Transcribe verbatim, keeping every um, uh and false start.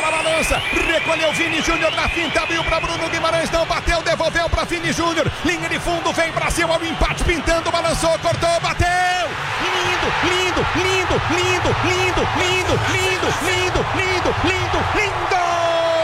para a balança, recolheu Vini Júnior na finta, abriu para Bruno Guimarães, não bateu, devolveu para Vini Júnior, linha de fundo, vem para cima, o empate pintando, balançou, cortou, bateu, lindo, lindo, lindo, lindo, lindo, lindo, lindo, lindo, lindo, lindo, lindo!